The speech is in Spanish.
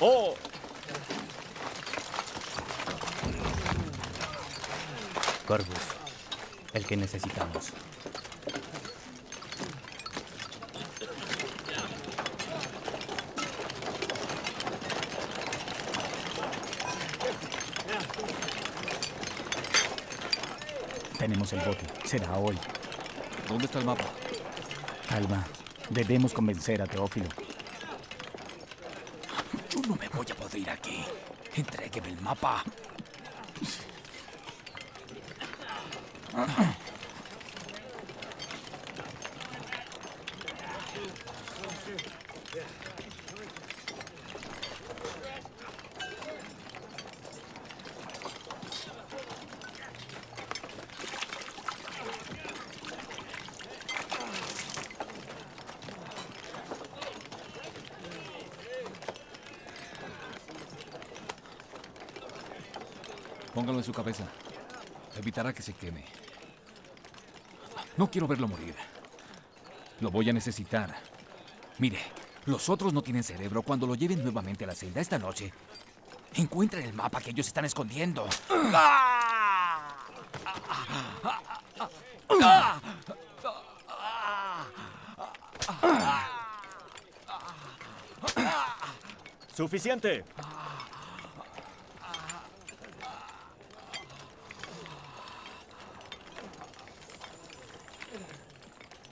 ¡Oh! Corvus, el que necesitamos. Tenemos el bote. Será hoy. ¿Dónde está el mapa? Calma. Debemos convencer a Teófilo. Yo no me voy a poder ir aquí. Entrégueme el mapa. Póngalo en su cabeza. Evitará que se queme. No quiero verlo morir. Lo voy a necesitar. Mire, los otros no tienen cerebro. Cuando lo lleven nuevamente a la celda esta noche, encuentren el mapa que ellos están escondiendo. ¡Suficiente!